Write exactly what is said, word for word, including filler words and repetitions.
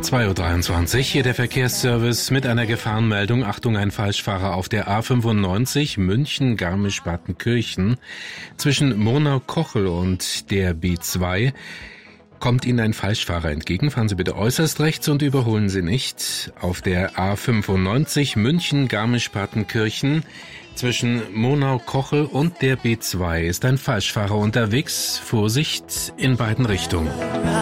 zwei Uhr dreiundzwanzig, hier der Verkehrsservice mit einer Gefahrenmeldung. Achtung, ein Falschfahrer auf der A fünfundneunzig München-Garmisch-Partenkirchen. Zwischen Murnau-Kochel und der B zwei kommt Ihnen ein Falschfahrer entgegen. Fahren Sie bitte äußerst rechts und überholen Sie nicht. Auf der A fünfundneunzig München-Garmisch-Partenkirchen zwischen Murnau-Kochel und der B zwei ist ein Falschfahrer unterwegs. Vorsicht in beiden Richtungen.